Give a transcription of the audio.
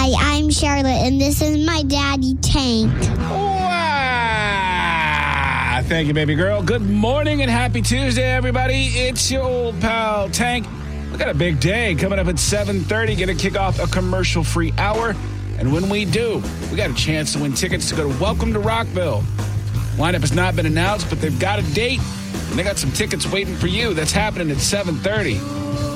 Hi, I'm Charlotte, and this is my daddy, Tank. Wow. Thank you, baby girl. Good morning and happy Tuesday, everybody. It's your old pal, Tank. We got a big day coming up at 7:30. Going to kick off a commercial-free hour. And when we do, we got a chance to win tickets to go to Welcome to Rockville. Lineup has not been announced, but they've got a date. And they got some tickets waiting for you. That's happening at 7:30.